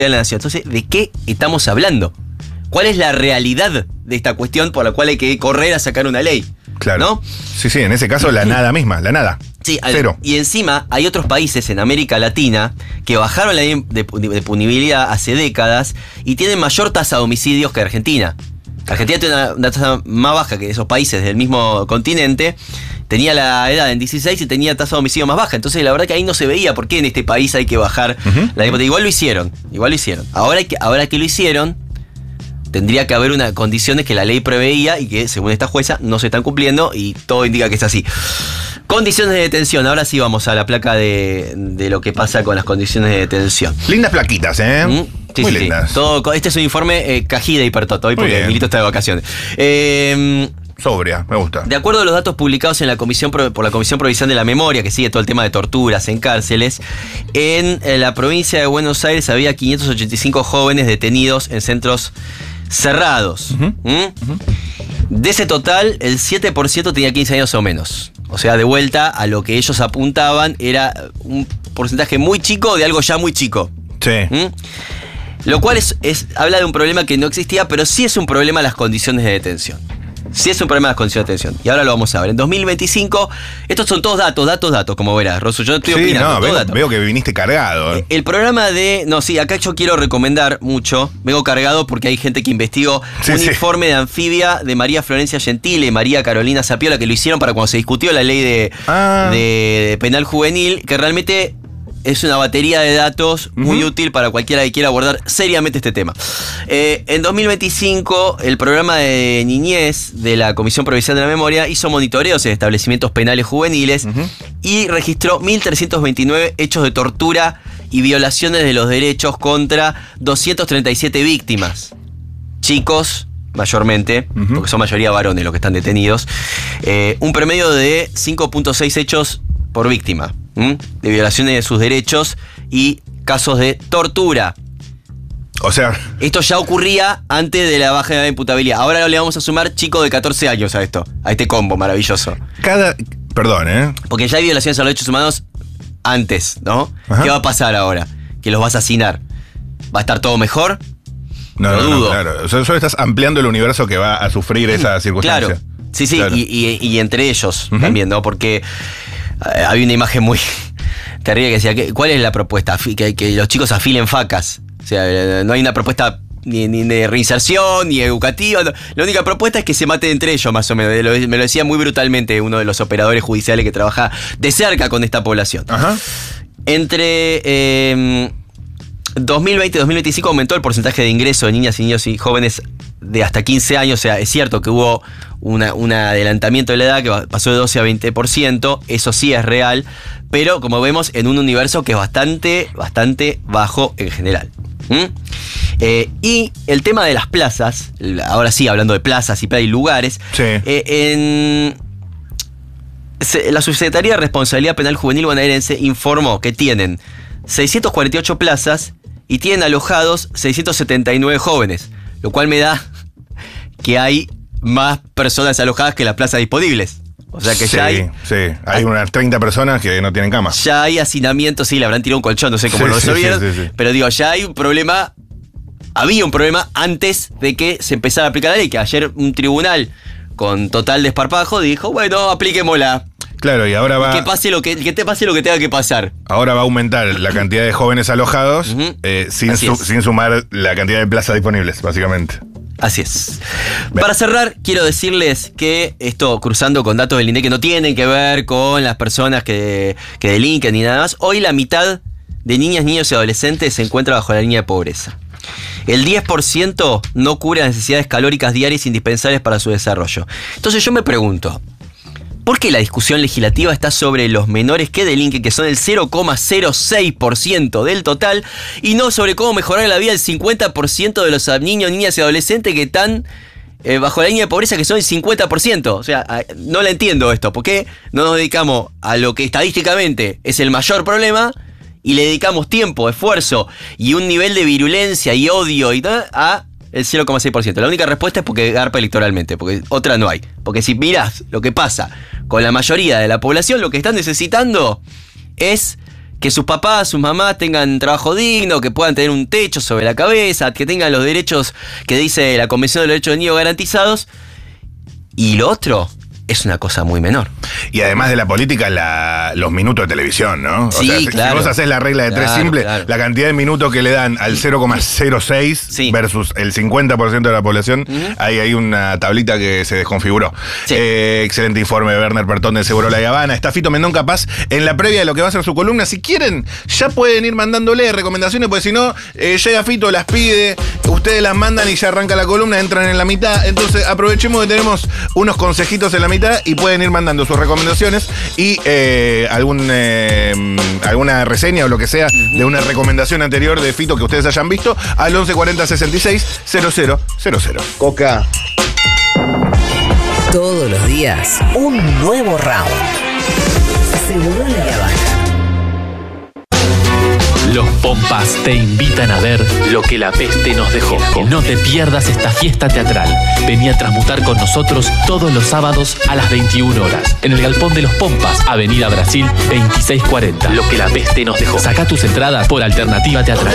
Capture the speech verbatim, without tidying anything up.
de la nación. Entonces, ¿de qué estamos hablando? ¿Cuál es la realidad de esta cuestión por la cual hay que correr a sacar una ley? Claro. ¿No? Sí, sí, en ese caso la nada misma, la nada. Sí, al, Cero. Y encima hay otros países en América Latina que bajaron la ley de, de punibilidad hace décadas y tienen mayor tasa de homicidios que Argentina. Argentina tiene una, una tasa más baja que esos países del mismo continente. Tenía la edad en dieciséis y tenía tasa de homicidio más baja. Entonces la verdad que ahí no se veía por qué en este país hay que bajar uh-huh. la ley. Igual lo hicieron, igual lo hicieron. Ahora que, ahora que lo hicieron, tendría que haber unas condiciones que la ley preveía y que, según esta jueza, no se están cumpliendo y todo indica que es así. Condiciones de detención. Ahora sí vamos a la placa de, de lo que pasa con las condiciones de detención. Lindas plaquitas, ¿eh? ¿Mm? Sí, Muy sí, lindas. Sí. Todo, este es un informe eh, cají de Hipertoto, hoy porque Milito está de vacaciones. Eh, Sobria, me gusta. De acuerdo a los datos publicados en la comisión por la Comisión Provincial de la Memoria, que sigue todo el tema de torturas en cárceles, en, en la provincia de Buenos Aires había quinientos ochenta y cinco jóvenes detenidos en centros cerrados. Uh-huh. ¿Mm? Uh-huh. De ese total, el siete por ciento tenía quince años o menos. O sea, de vuelta a lo que ellos apuntaban, era un porcentaje muy chico de algo ya muy chico. Sí. ¿Mm? Lo cual es, es, habla de un problema que no existía, pero sí es un problema las condiciones de detención. Sí es un problema las condiciones de detención. Y ahora lo vamos a ver. En dos mil veinticinco, estos son todos datos, datos, datos, como verás, Rosu. Yo no estoy sí, opinando. No, todo veo, datos. veo que viniste cargado. Eh, el programa de... No, sí, acá yo quiero recomendar mucho. Vengo cargado porque hay gente que investigó sí, un sí. informe de Anfibia de María Florencia Gentile y María Carolina Sapiola, que lo hicieron para cuando se discutió la ley de, ah. de, de penal juvenil, que realmente... es una batería de datos muy uh-huh. útil para cualquiera que quiera abordar seriamente este tema. Eh, en dos mil veinticinco, el programa de niñez de la Comisión Provincial de la Memoria hizo monitoreos en establecimientos penales juveniles uh-huh. y registró mil trescientos veintinueve hechos de tortura y violaciones de los derechos contra doscientas treinta y siete víctimas. Chicos, mayormente, uh-huh. porque son mayoría varones los que están detenidos. Eh, un promedio de cinco punto seis hechos por víctima. ¿Mm? De violaciones de sus derechos y casos de tortura. O sea... Esto ya ocurría antes de la baja de imputabilidad. Ahora le vamos a sumar chicos de catorce años a esto, a este combo maravilloso. Cada... Perdón, ¿eh? Porque ya hay violaciones a los derechos humanos antes, ¿no? Ajá. ¿Qué va a pasar ahora? Que los va a asesinar. ¿Va a estar todo mejor? No, Lo no, dudo. no, claro. O sea, solo estás ampliando el universo que va a sufrir esa circunstancia. Claro. Sí, sí, claro. Y, y, y entre ellos uh-huh. también, ¿no? Porque... había una imagen muy terrible que decía, que, ¿cuál es la propuesta? Que, que los chicos afilen facas. O sea, no hay una propuesta ni, ni de reinserción, ni educativa. No. La única propuesta es que se maten entre ellos, más o menos. Me lo decía muy brutalmente uno de los operadores judiciales que trabaja de cerca con esta población. Ajá. Entre eh, dos mil veinte y dos mil veinticinco aumentó el porcentaje de ingreso de niñas y niños y jóvenes de hasta quince años. O sea, es cierto que hubo una, un adelantamiento de la edad que pasó de doce a veinte por ciento. Eso sí es real, pero como vemos en un universo que es bastante, bastante bajo en general. ¿Mm? Eh, y el tema de las plazas, ahora sí hablando de plazas y, y lugares, sí. eh, en... la Subsecretaría de Responsabilidad Penal Juvenil bonaerense informó que tienen seiscientas cuarenta y ocho plazas y tienen alojados seiscientos setenta y nueve jóvenes, lo cual me da que hay más personas alojadas que las plazas disponibles. O sea que sí, ya hay... Sí, hay unas treinta personas que no tienen cama. Ya hay hacinamiento, sí, le habrán tirado un colchón, no sé cómo sí, lo resolvieron, sí, sí, sí. pero digo, ya hay un problema, había un problema antes de que se empezara a aplicar la ley, que ayer un tribunal con total desparpajo dijo, bueno, apliquémosla. Claro, y ahora va... Que pase lo que, que te pase lo que tenga que pasar. Ahora va a aumentar la cantidad de jóvenes alojados uh-huh. eh, sin, su, sin sumar la cantidad de plazas disponibles, básicamente. Así es. Bien. Para cerrar, quiero decirles que esto, cruzando con datos del INDEC que no tienen que ver con las personas que, que delinquen ni nada más, hoy la mitad de niñas, niños y adolescentes se encuentra bajo la línea de pobreza. El diez por ciento no cubre las necesidades calóricas diarias indispensables para su desarrollo. Entonces yo me pregunto, ¿por qué la discusión legislativa está sobre los menores que delinquen, que son el cero coma cero seis por ciento del total, y no sobre cómo mejorar la vida del cincuenta por ciento de los niños, niñas y adolescentes que están eh, bajo la línea de pobreza, que son el cincuenta por ciento? O sea, no la entiendo esto. ¿Por qué no nos dedicamos a lo que estadísticamente es el mayor problema y le dedicamos tiempo, esfuerzo y un nivel de virulencia y odio y tal a el cero coma seis por ciento? La única respuesta es porque garpa electoralmente, porque otra no hay. Porque si mirás lo que pasa con la mayoría de la población, lo que están necesitando es que sus papás, sus mamás tengan trabajo digno, que puedan tener un techo sobre la cabeza, que tengan los derechos que dice la Convención de los Derechos del Niño garantizados. Y lo otro es una cosa muy menor. Y además de la política, la, los minutos de televisión, ¿no? O sí, sea, claro. Si vos haces la regla de claro, tres simple, claro. la cantidad de minutos que le dan al cero coma cero seis sí. versus el cincuenta por ciento de la población, uh-huh. ahí hay una tablita que se desconfiguró. Sí. Eh, excelente informe de Werner Pertón de Seguro La Habana. Está Fito Mendón Capaz en la previa de lo que va a ser su columna. Si quieren, ya pueden ir mandándole recomendaciones, porque si no, eh, llega Fito, las pide, ustedes las mandan y ya arranca la columna, entran en la mitad. Entonces aprovechemos que tenemos unos consejitos en la mitad y pueden ir mandando sus recomendaciones y eh, algún, eh, alguna reseña o lo que sea de una recomendación anterior de Fito que ustedes hayan visto al once cuarenta sesenta y seis cero cero cero cero. Coca. Todos los días, un nuevo round. Seguro La Habana. Los Pompas te invitan a ver lo que la peste nos dejó. No te pierdas esta fiesta teatral. Vení a transmutar con nosotros todos los sábados a las veintiuna horas. En el Galpón de los Pompas, Avenida Brasil veintiséis cuarenta. Lo que la peste nos dejó. Sacá tus entradas por Alternativa Teatral.